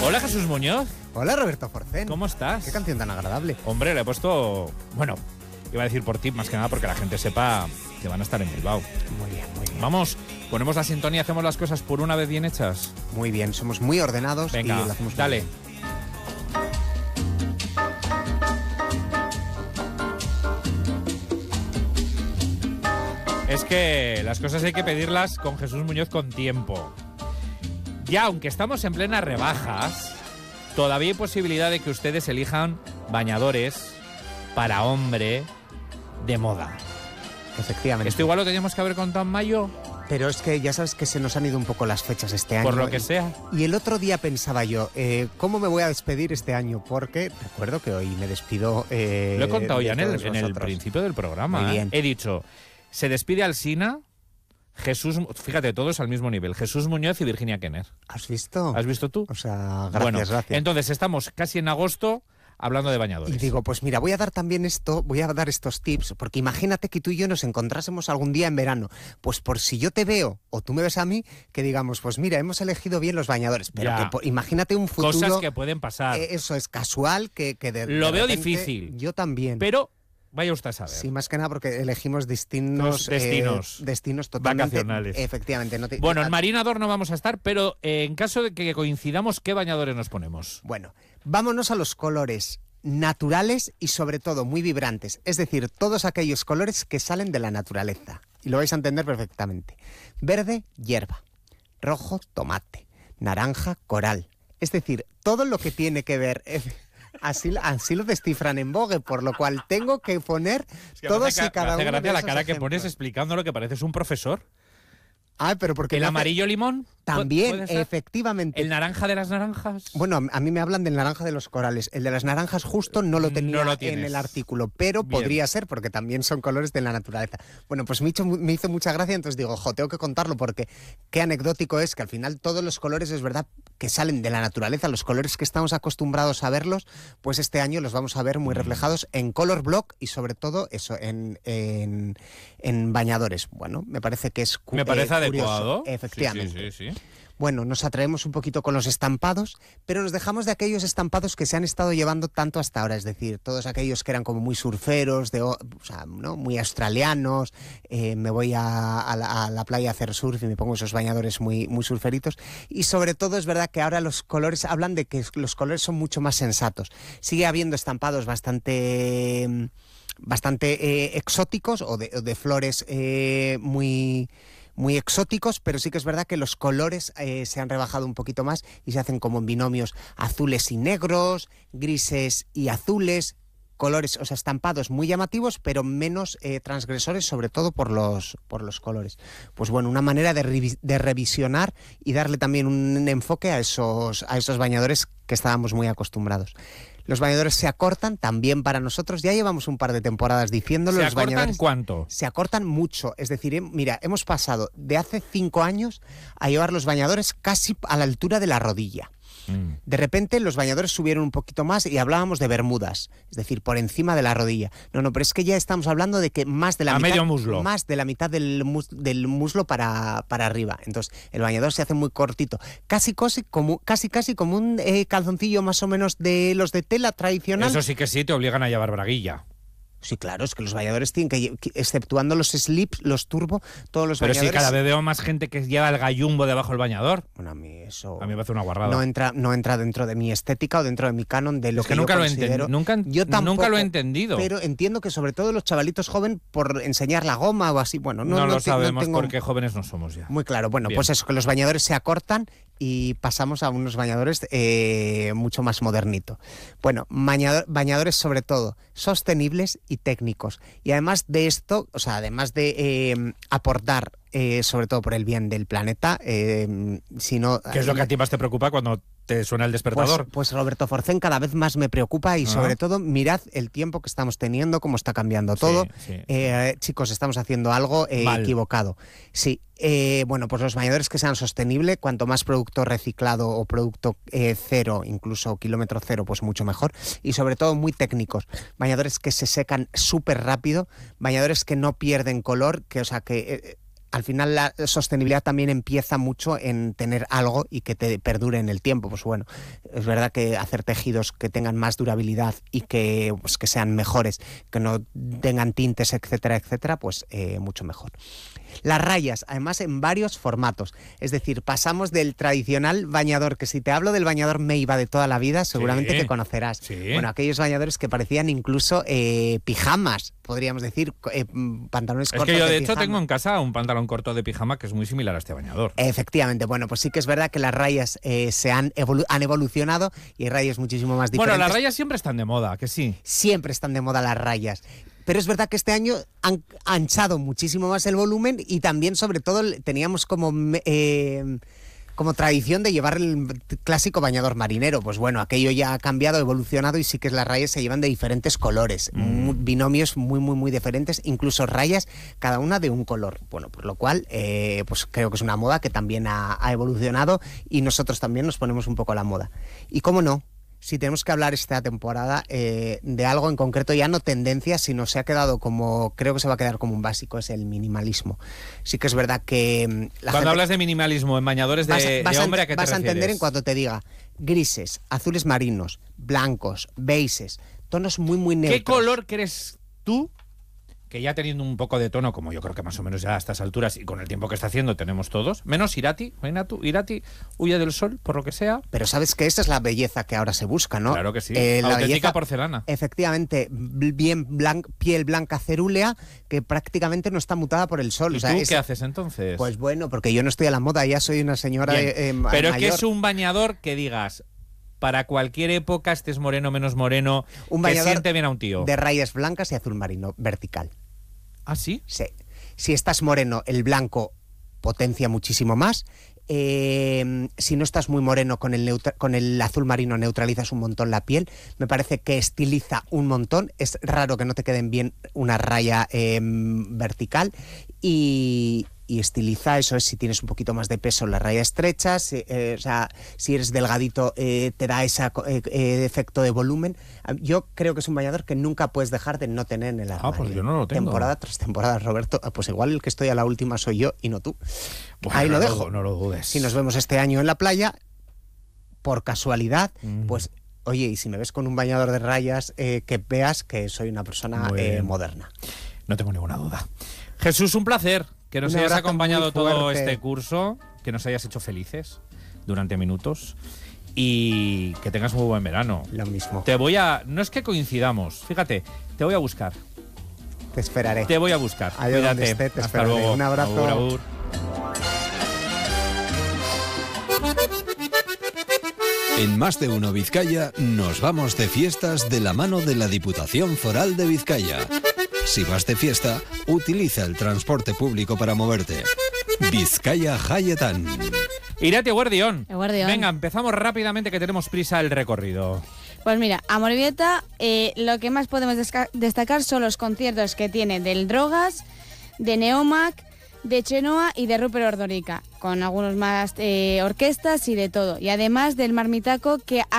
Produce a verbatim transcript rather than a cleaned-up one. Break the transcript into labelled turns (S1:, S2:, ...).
S1: Hola, Jesús Muñoz.
S2: Hola, Roberto Forcén.
S1: ¿Cómo estás?
S2: Qué canción tan agradable.
S1: Hombre, le he puesto... Bueno, iba a decir por ti, más que nada porque la gente sepa que van a estar en Bilbao.
S2: Muy bien, muy bien.
S1: Vamos, ponemos la sintonía, hacemos las cosas por una vez bien hechas.
S2: Muy bien, somos muy ordenados.
S1: Venga,
S2: y lo hacemos muy
S1: dale.
S2: bien.
S1: Es que las cosas hay que pedirlas con Jesús Muñoz con tiempo. Ya, aunque estamos en plenas rebajas, todavía hay posibilidad de que ustedes elijan bañadores para hombre de moda.
S2: Efectivamente.
S1: Esto igual lo teníamos que haber contado en mayo,
S2: Pero es que ya sabes que se nos han ido un poco las fechas este año.
S1: por lo que sea.
S2: Y el otro día pensaba yo, eh, ¿cómo me voy a despedir este año? Porque recuerdo que hoy me despido. Eh,
S1: Lo he contado
S2: de
S1: ya en el,
S2: todos
S1: en el
S2: vosotros.
S1: principio del programa.
S2: Muy
S1: ¿eh?
S2: bien.
S1: He dicho, se despide Alsina, Jesús, fíjate, todos al mismo nivel, Jesús Muñoz y Virginia Kenner.
S2: ¿Has visto?
S1: ¿Has visto tú?
S2: O sea, gracias,
S1: bueno,
S2: gracias.
S1: entonces estamos casi en agosto hablando de bañadores.
S2: Y digo, pues mira, voy a dar también esto, voy a dar estos tips, porque imagínate que tú y yo nos encontrásemos algún día en verano. Pues por si yo te veo o tú me ves a mí, que digamos, pues mira, hemos elegido bien los bañadores. Pero
S1: Ya.
S2: que por- imagínate un futuro.
S1: Cosas que pueden pasar.
S2: eh, eso es casual, que, que de
S1: Lo
S2: de
S1: veo
S2: repente-
S1: difícil.
S2: Yo también.
S1: Pero vaya usted a saber.
S2: Sí, más que nada porque elegimos distintos
S1: Los destinos.
S2: eh, destinos totalmente
S1: Vacacionales.
S2: Efectivamente. No te-
S1: Bueno, en
S2: ah,
S1: Marinador no vamos a estar, pero eh, en caso de que coincidamos, ¿qué bañadores nos ponemos?
S2: Bueno, vámonos a los colores naturales y sobre todo muy vibrantes, es decir, todos aquellos colores que salen de la naturaleza. Y lo vais a entender perfectamente. Verde, hierba. Rojo, tomate. Naranja, coral. Es decir, todo lo que tiene que ver... eh, Así, así lo descifran en Vogue, por lo cual tengo que poner
S1: Es que me
S2: todos
S1: hace,
S2: y cada
S1: me hace
S2: uno
S1: gracia
S2: de
S1: la
S2: esos
S1: cara que pones
S2: ejemplos.
S1: explicando lo que pareces un profesor.
S2: Ah, pero porque
S1: ¿El
S2: me hace-
S1: amarillo limón?
S2: También,
S1: ¿Puede ser?
S2: efectivamente.
S1: ¿El naranja de las naranjas?
S2: Bueno, a mí me hablan del naranja de los corales. El de las naranjas justo no lo tenía
S1: No lo
S2: en
S1: tienes.
S2: el artículo, pero
S1: Bien.
S2: podría ser porque también son colores de la naturaleza. Bueno, pues me hizo, me hizo mucha gracia, entonces digo, jo, tengo que contarlo porque qué anecdótico es que al final todos los colores es verdad que salen de la naturaleza, los colores que estamos acostumbrados a verlos, pues este año los vamos a ver muy reflejados en color block y sobre todo eso, en, en, en bañadores. Bueno, me parece que es cu-
S1: Me parece
S2: eh, curioso.
S1: adecuado.
S2: Efectivamente.
S1: Sí, sí, sí, sí.
S2: Bueno, nos atraemos un poquito con los estampados, pero nos dejamos de aquellos estampados que se han estado llevando tanto hasta ahora, es decir, todos aquellos que eran como muy surferos, de, o sea, ¿no? muy australianos, eh, me voy a, a, la, a la playa a hacer surf y me pongo esos bañadores muy, muy surferitos, y sobre todo es verdad que ahora los colores, hablan de que los colores son mucho más sensatos. Sigue habiendo estampados bastante, bastante eh, exóticos o de, o de flores eh, muy... muy exóticos, pero sí que es verdad que los colores eh, se han rebajado un poquito más y se hacen como en binomios azules y negros, grises y azules, colores, o sea, estampados muy llamativos, pero menos eh, transgresores, sobre todo por los, por los colores. Pues bueno, una manera de, revi- de revisionar y darle también un enfoque a esos, a esos bañadores que estábamos muy acostumbrados. Los bañadores se acortan también para nosotros. Ya llevamos un par de temporadas diciéndolo.
S1: ¿Se
S2: los
S1: acortan
S2: bañadores
S1: cuánto?
S2: se acortan mucho. Es decir, eh, mira, hemos pasado de hace cinco años a llevar los bañadores casi a la altura de la rodilla.
S1: Mm.
S2: De repente los bañadores subieron un poquito más y hablábamos de bermudas, es decir, por encima de la rodilla. No, no, pero es que ya estamos hablando de que más de la
S1: A
S2: mitad,
S1: medio muslo.
S2: más de la mitad del, mus- del muslo para, para arriba. Entonces el bañador se hace muy cortito, casi casi como casi casi como un eh, calzoncillo más o menos de los de tela tradicional.
S1: Eso sí que sí, te obligan a llevar braguilla.
S2: Sí, claro, es que los bañadores tienen que, lle- que- exceptuando los slips, los turbo, todos los
S1: Pero sí,
S2: bañadores.
S1: cada vez veo más gente que lleva el gallumbo debajo del bañador.
S2: Bueno, a mí eso.
S1: A mí me parece una guarrada.
S2: No entra, no entra dentro de mi estética o dentro de mi canon de lo
S1: es
S2: que,
S1: que nunca
S2: yo
S1: lo he
S2: considero.
S1: entendido. Nunca,
S2: Yo tampoco,
S1: nunca lo he entendido.
S2: Pero entiendo que sobre todo los chavalitos jóvenes por enseñar la goma o así, bueno, no,
S1: no,
S2: no
S1: lo
S2: te- no
S1: sabemos
S2: tengo
S1: porque jóvenes no somos ya.
S2: muy claro. Bueno,
S1: Bien.
S2: pues eso, que los bañadores se acortan y pasamos a unos bañadores eh, mucho más modernito. Bueno, bañador- bañadores sobre todo sostenibles y técnicos. Y además de esto, o sea, además de eh, aportar eh, sobre todo por el bien del planeta, eh, sino...
S1: ¿Qué es lo que a ti más te preocupa cuando te suena el
S2: Pues,
S1: despertador?
S2: pues Roberto Forcén cada vez más me preocupa y
S1: Ah.
S2: sobre todo mirad el tiempo que estamos teniendo, cómo está cambiando todo.
S1: Sí, sí.
S2: Eh, chicos, estamos haciendo algo eh,
S1: Mal.
S2: equivocado. Sí, eh, bueno, pues los bañadores que sean sostenibles, cuanto más producto reciclado o producto eh, cero, incluso kilómetro cero, pues mucho mejor. Y sobre todo muy técnicos. Bañadores que se secan súper rápido, bañadores que no pierden color, que o sea que... Eh, al final la sostenibilidad también empieza mucho en tener algo y que te perdure en el tiempo. Pues bueno, es verdad que hacer tejidos que tengan más durabilidad y que, pues, que sean mejores, que no tengan tintes, etcétera, etcétera, pues eh, mucho mejor. Las rayas, además en varios formatos. Es decir, pasamos del tradicional bañador, que si te hablo del bañador Meiba de toda la vida, seguramente
S1: sí,
S2: que conocerás.
S1: Sí.
S2: Bueno, aquellos bañadores que parecían incluso eh, pijamas, podríamos decir, eh, pantalones
S1: es
S2: cortos.
S1: Es que yo de, de
S2: hecho
S1: pijama. Tengo en casa un pantalón corto de pijama que es muy similar a este bañador.
S2: Efectivamente, bueno, pues sí que es verdad que las rayas eh, se han, evolu han evolucionado y hay rayas muchísimo más diferentes.
S1: Bueno, las rayas siempre están de moda, que sí.
S2: Siempre están de moda las rayas. Pero es verdad que este año han anchado muchísimo más el volumen y también, sobre todo, teníamos como, eh, como tradición de llevar el clásico bañador marinero. Pues bueno, aquello ya ha cambiado, evolucionado y sí que las rayas se llevan de diferentes colores, mm. binomios muy, muy, muy diferentes, incluso rayas cada una de un color. Bueno, por lo cual, eh, pues creo que es una moda que también ha, ha evolucionado y nosotros también nos ponemos un poco a la moda. Y cómo no, si tenemos que hablar esta temporada eh, de algo en concreto, ya no tendencia, sino se ha quedado como, creo que se va a quedar como un básico, es el minimalismo. Sí que es verdad que...
S1: La Cuando gente, hablas de minimalismo en bañadores de,
S2: vas,
S1: de
S2: vas
S1: hombre, ¿a qué te
S2: vas
S1: refieres?
S2: A entender en cuanto te diga grises, azules marinos, blancos, beiges, tonos muy, muy neutros.
S1: ¿Qué color crees tú que ya teniendo un poco de tono, como yo creo que más o menos ya a estas alturas y con el tiempo que está haciendo tenemos todos, menos Irati, tú, Irati huye del sol, por lo que sea.
S2: Pero sabes que esa es la belleza que ahora se busca, ¿no?
S1: Claro que sí,
S2: eh, la
S1: auténtica
S2: belleza,
S1: porcelana.
S2: Efectivamente, bien blan piel blanca cerúlea, que prácticamente no está mutada por el sol.
S1: ¿Y
S2: o sea,
S1: tú
S2: es,
S1: qué haces entonces?
S2: Pues bueno, porque yo no estoy a la moda, ya soy una señora de, eh,
S1: Pero
S2: mayor.
S1: es que es un bañador que digas... Para cualquier época, estés moreno, menos moreno,
S2: un
S1: que siente bien a un tío.
S2: De rayas blancas y azul marino, vertical.
S1: ¿Ah, sí?
S2: Sí. Si estás moreno, el blanco potencia muchísimo más. Eh, si no estás muy moreno, con el, con el azul marino neutralizas un montón la piel. Me parece que estiliza un montón. Es raro que no te queden bien una raya eh, vertical. Y... y estiliza, eso es, si tienes un poquito más de peso, la raya estrecha, si, eh, o sea, si eres delgadito, eh, te da ese eh, efecto de volumen. Yo creo que es un bañador que nunca puedes dejar de no tener en el armario.
S1: Ah, pues yo no lo tengo.
S2: Temporada tras temporada, Roberto. Pues igual el que estoy a la última soy yo y no tú.
S1: Bueno,
S2: ahí
S1: no
S2: lo dejo.
S1: Lo, no lo dudes.
S2: Si nos vemos este año en la playa, por casualidad, mm. pues... Oye, y si me ves con un bañador de rayas, eh, que veas que soy una persona eh, moderna.
S1: No tengo ninguna duda. Jesús, un placer que nos un hayas acompañado todo este curso, que nos hayas hecho felices durante minutos y que tengas muy buen verano.
S2: Lo mismo.
S1: Te voy a... No es que coincidamos, fíjate, te voy a buscar.
S2: Te esperaré.
S1: Te voy a buscar.
S2: Allá
S1: Cuídate.
S2: Esté, te
S1: Hasta
S2: esperaré.
S1: luego.
S2: Un abrazo.
S1: Abur, abur.
S3: En Más de Uno Vizcaya nos vamos de fiestas de la mano de la Diputación Foral de Vizcaya. Si vas de fiesta, utiliza el transporte público para moverte. Vizcaya Jayetan.
S1: Irati Guardión.
S4: Guardión.
S1: Venga, empezamos rápidamente que tenemos prisa el recorrido.
S4: Pues mira, a Amorebieta eh, lo que más podemos destacar son los conciertos que tiene del Drogas, de Neomac, de Chenoa y de Rupert Ordorica, con algunos más eh, orquestas y de todo. Y además del Marmitaco, que